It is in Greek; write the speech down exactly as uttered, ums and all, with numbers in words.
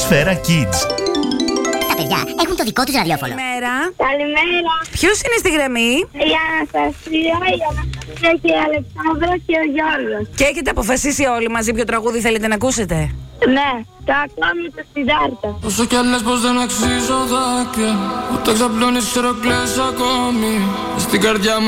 Σφαίρα Kids. Τα παιδιά έχουν το δικό τους ραδιόφωνο. Καλημέρα. Καλημέρα. Ποιος είναι στη γραμμή? Η Αναστασία, η Αναστασία και η Αλεξάνδρα και ο Γιώργος. Και έχετε αποφασίσει όλοι μαζί ποιο τραγούδι θέλετε να ακούσετε? Ναι, το ακόμη το Σιδάρτα. Όσο κι αν λες πως δεν αξίζω δάκρυα, ούτε ξαπλώνεις ξέρω κλαις ακόμη. Στην καρδιά μου